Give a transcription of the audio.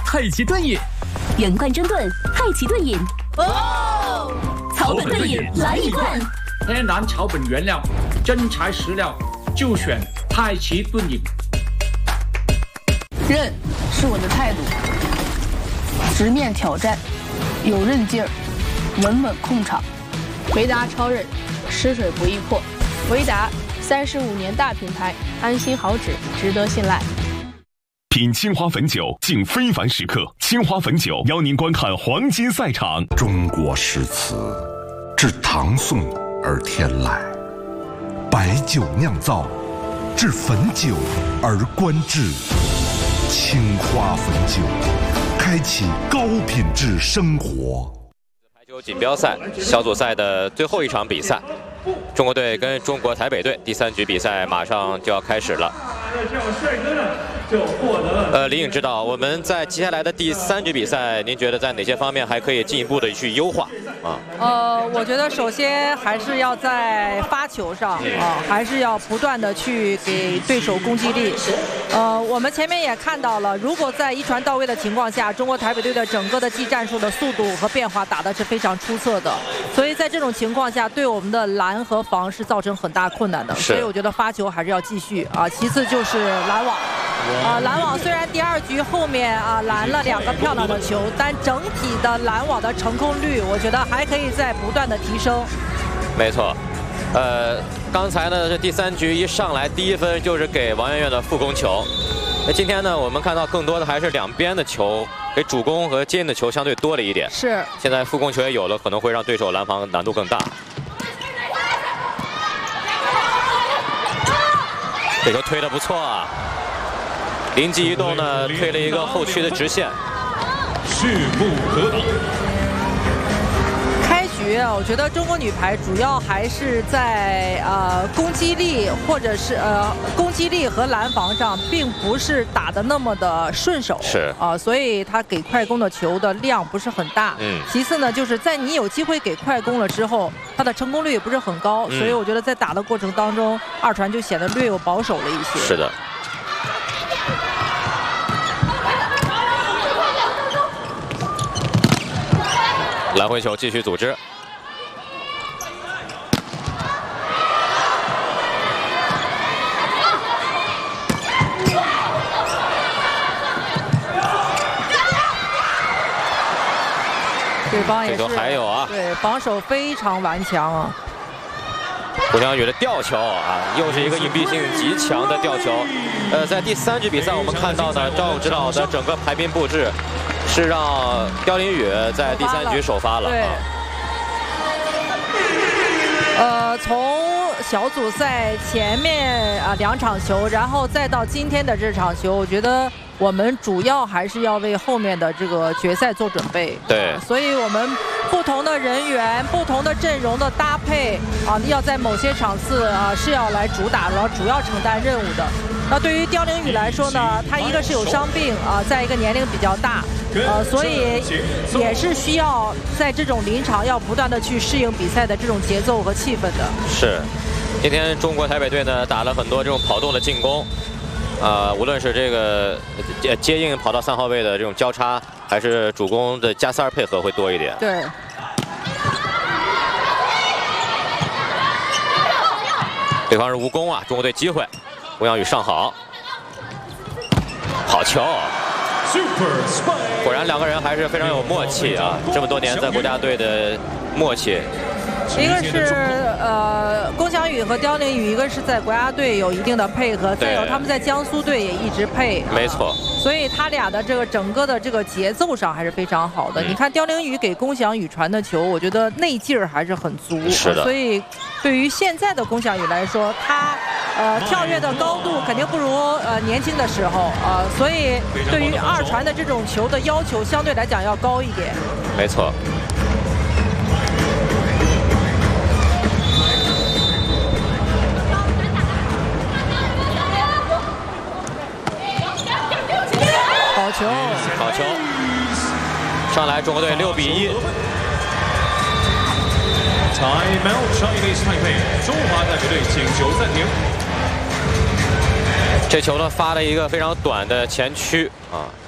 太极盾饮， 圆冠蒸炖太极盾饮。 哦， 草本盾饮来一罐。 天然草本原料，真材实料，就选太极盾饮。 韧是我的态度，直面挑战，有韧劲儿，稳稳控场。维达超韧，吃水不易破。维达35年大品牌，安心好纸，值得信赖。 品青花汾酒，敬非凡时刻。青花汾酒邀您观看黄金赛场。 中国诗词，至唐宋而天来，白酒酿造，至汾酒而观致。青花汾酒，开启高品质生活。 排球锦标赛小组赛的最后一场比赛，中国队跟中国台北队第3局比赛马上就要开始了。李颖指导，我们在接下来的第3局比赛，您觉得在哪些方面还可以进一步的去优化啊？ 我觉得首先还是要在发球上啊，还是要不断的去给对手攻击力。我们前面也看到了，如果在一传到位的情况下，中国台北队的整个的技战术的速度和变化打的是非常出色的，所以在这种情况下，对我们的拦和防是造成很大困难的。所以我觉得发球还是要继续啊。其次就是拦网。拦网虽然第2局后面拦了2个漂亮的球，但整体的拦网的成功率，我觉得还可以在不断的提升。 没错，刚才呢这第3局一上来第1分就是给王媛媛的副攻球。那今天呢我们看到更多的还是两边的球，给主攻和接应的球相对多了一点。 是。现在副攻球也有了，可能会让对手拦防难度更大。这球推得不错啊！灵机一动呢，推了一个后区的直线， 势不可挡。 开局我觉得中国女排主要还是在攻击力或者是攻击力和拦防上，并不是打得那么的顺手， 是所以他给快攻的球的量不是很大。其次呢，就是在你有机会给快攻了之后，他的成功率也不是很高，所以我觉得在打的过程当中，二传就显得略有保守了一些。 是的。来回球继续组织， 对方也是， 这球还有啊， 对，防守非常顽强啊。 胡翔宇的吊球啊，又是一个隐蔽性极强的吊球。在第3局比赛，我们看到呢，赵勇指导的整个排兵布置是让刁琳宇在第3局首发了。 对。从小组赛前面2场球，然后再到今天的这场球，我觉得我们主要还是要为后面的这个决赛做准备。 对， 所以我们不同的人员、不同的阵容的搭配要在某些场次是要来主打，然后主要承担任务的。那对于刁琳宇来说呢，他一个是有伤病再一个年龄比较大，所以也是需要在这种临场要不断的去适应比赛的这种节奏和气氛的。 是，今天中国台北队呢打了很多这种跑动的进攻，无论是这个接应跑到3号位的这种交叉，还是主攻的加塞配合会多一点。 对。 对方是无攻啊，中国队机会。胡翔宇上好，好球！果然两个人还是非常有默契啊！这么多年在国家队的默契。 一个是龚翔宇和刁琳宇，一个是在国家队有一定的配合，再有他们在江苏队也一直配。 没错。 所以他俩的这个整个的这个节奏上还是非常好的。你看刁琳宇给龚翔宇传的球，我觉得内劲儿还是很足。 是的。 所以对于现在的龚翔宇来说，他跳跃的高度肯定不如年轻的时候所以对于二传的这种球的要求相对来讲要高一点。 没错。 好球， 好球！上来中国队6比1。 Timeout Chinese Taipei， 中华代表队请球暂停。 这球呢发了一个非常短的前区啊，